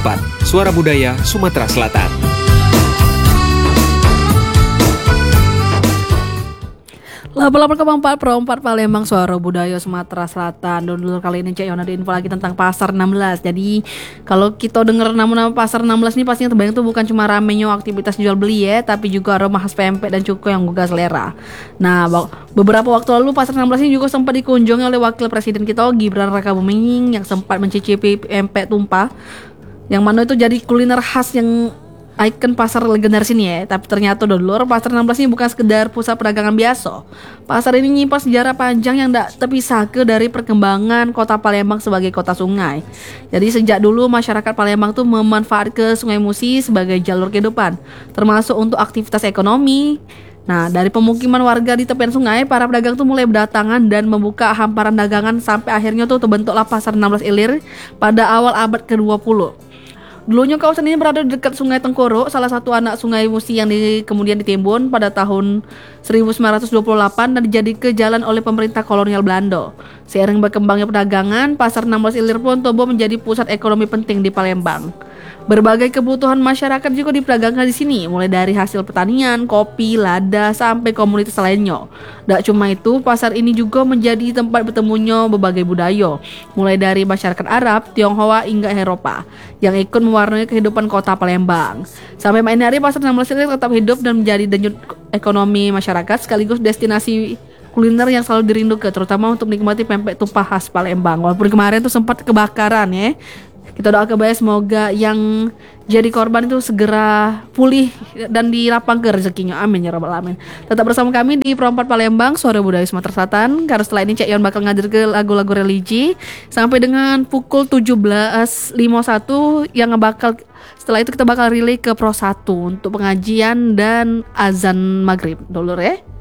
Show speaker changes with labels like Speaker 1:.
Speaker 1: Suara Budaya Sumatera Selatan.
Speaker 2: Lapan 4 Palembang, Suara Budaya Sumatera Selatan. Dulu kali ini Cek Yona ada info lagi tentang Pasar 16. Jadi kalau kita dengar nama-nama Pasar 16 ini pastinya terbayang tuh bukan cuma ramenya aktivitas jual beli ya, tapi juga aroma khas pempek dan cuko yang menggugah selera. Nah, beberapa waktu lalu Pasar 16 ini juga sempat dikunjungi oleh Wakil Presiden kita Gibran Rakabuming yang sempat mencicipi pempek tumpah, yang mana itu jadi kuliner khas yang ikon pasar legendaris ini ya. Tapi ternyata dulur, Pasar 16 ini bukan sekedar pusat perdagangan biasa. Pasar ini menyimpan sejarah panjang yang tak terpisahkan dari perkembangan kota Palembang sebagai kota sungai. Jadi sejak dulu masyarakat Palembang tuh memanfaatkan Sungai Musi sebagai jalur kehidupan, termasuk untuk aktivitas ekonomi. Nah, dari pemukiman warga di tepian sungai, para pedagang tuh mulai berdatangan dan membuka hamparan dagangan sampai akhirnya tuh terbentuklah Pasar 16 Ilir pada awal abad ke-20. Dulunya kawasan ini berada di dekat Sungai Tengkoro, salah satu anak Sungai Musi yang kemudian ditimbun pada tahun 1928 dan dijadikan jalan oleh pemerintah kolonial Belanda. Seiring berkembangnya perdagangan, Pasar 16 Ilir pun tumbuh menjadi pusat ekonomi penting di Palembang. Berbagai kebutuhan masyarakat juga diperdagangkan di sini, mulai dari hasil pertanian, kopi, lada, sampai komunitas lainnya. Tak cuma itu, pasar ini juga menjadi tempat bertemunya berbagai budaya, mulai dari masyarakat Arab, Tionghoa, hingga Eropa, yang ikut mewarnai kehidupan kota Palembang. Sampai main hari, Pasar 16 Ilir tetap hidup dan menjadi denyut ekonomi masyarakat, sekaligus destinasi kuliner yang selalu dirindukan, terutama untuk menikmati pempek tumpah khas Palembang. Walaupun kemarin tuh sempat kebakaran ya. Kita doakan baik semoga yang jadi korban itu segera pulih dan dilapangkan rezekinya. Amin ya rabbal alamin. Tetap bersama kami di Pro 4 Palembang, Suara Budaya Sumatera Selatan. Karena setelah ini Cek Yon bakal ngajar ke lagu-lagu religi sampai dengan pukul 17.51 yang bakal setelah itu kita bakal relay ke Pro 1 untuk pengajian dan azan maghrib. Dulur ya.